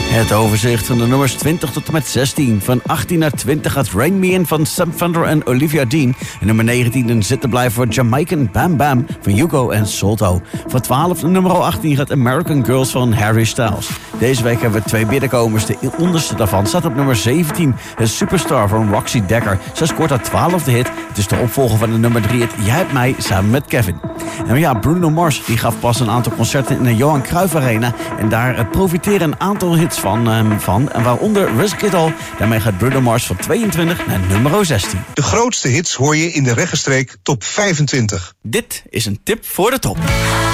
Het overzicht van de nummers 20 tot en met 16. Van 18 naar 20 gaat Rain Me In van Sam Fender en Olivia Dean. En nummer 19 een zittenblijver voor Jamaican Bam Bam van Hugo en Solto. Van 12 naar nummer 18 gaat American Girls van Harry Styles. Deze week hebben we 2 binnenkomers. De onderste daarvan staat op nummer 17. Het Superstar van Roxy Dekker. Zij scoort haar 12e hit. Het is de opvolger van de nummer 3 hit Jij hebt mij samen met Kevin. En ja, Bruno Mars die gaf pas een aantal concerten in de Johan Cruijff Arena. En daar profiteren een aantal hits van. En waaronder Risk It All. Daarmee gaat Bruno Mars van 22 naar nummer 16. De grootste hits hoor je in de regenstreek top 25. Dit is een tip voor de top.